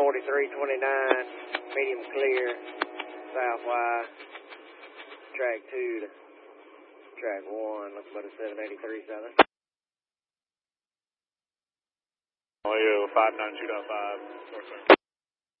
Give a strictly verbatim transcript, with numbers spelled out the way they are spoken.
forty-three twenty-nine, medium clear, south Y, track two to track one, looks about a seven eighty-three southern. Oh, five nine two point five, north side.